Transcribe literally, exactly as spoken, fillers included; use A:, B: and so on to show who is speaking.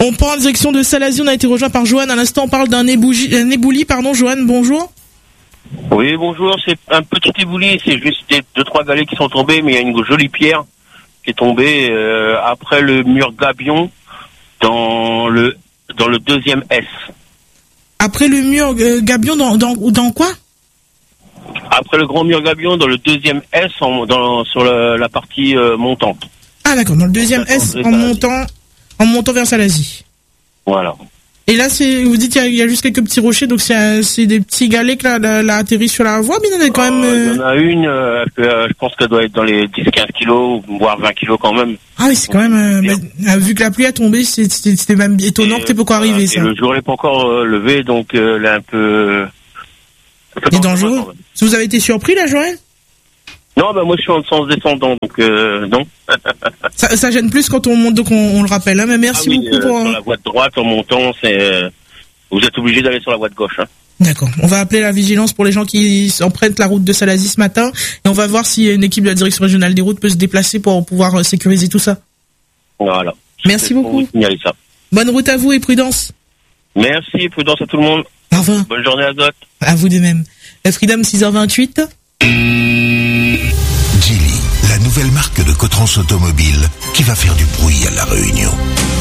A: On prend en direction de Salazie, on a été rejoint par Johan. À l'instant, on parle d'un ébougi, un ébouli, pardon, Johan, bonjour.
B: Oui, bonjour, c'est un petit ébouli, c'est juste des deux, trois galets qui sont tombés, mais il y a une jolie pierre qui est tombée euh, après le mur Gabion dans le dans le deuxième S.
A: Après le mur euh, Gabion, dans, dans, dans quoi?
B: Après le grand mur Gabion, dans le deuxième S, en, dans, sur le, la partie euh, montante.
A: Ah d'accord, dans le deuxième S, en montant, en montant vers Salazie.
B: Voilà.
A: Et là, c'est, vous dites, il y, y a juste quelques petits rochers, donc c'est, c'est des petits galets que là, là, atterri sur la voie, mais il y en a quand même...
B: Euh, il y en a une, euh, euh, je pense qu'elle doit être dans les dix à quinze kilos, voire vingt kilos quand même.
A: Ah oui, c'est quand même... Euh, bah, vu que la pluie a tombé, c'est, c'était, c'était même étonnant et, que t'aies pas encore
B: voilà,
A: arrivé,
B: et
A: ça.
B: le jour n'est pas encore euh, levé, donc euh, elle est un peu...
A: Il est dangereux. Vous avez été surpris, là, Joël?
B: Non, bah moi je suis en sens descendant, donc euh, non.
A: ça, ça gêne plus quand on monte, donc on, on le rappelle. Hein, mais merci
B: ah oui,
A: beaucoup
B: euh,
A: pour...
B: Sur la voie de droite, en montant, c'est... Euh, vous êtes obligé d'aller sur la voie de gauche. Hein.
A: D'accord. On va appeler la vigilance pour les gens qui empruntent la route de Salazie ce matin, et on va voir si une équipe de la direction régionale des routes peut se déplacer pour pouvoir euh, sécuriser tout ça.
B: Voilà.
A: Merci
B: c'est
A: beaucoup.
B: Ça.
A: Bonne route à vous et prudence.
B: Merci, prudence à tout le monde.
A: Au revoir.
B: Bonne journée à Zot.
A: À vous de même. Freedom six heures vingt-huit.
C: Geely, la nouvelle marque de Cotrans Automobile qui va faire du bruit à La Réunion.